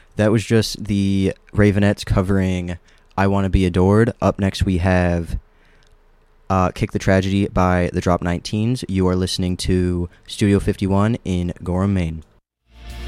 That was just the Ravenettes covering I Want to Be Adored. Up next, we have Kick the Tragedy by the Drop 19s. You are listening to Studio 51 in Gorham, Maine.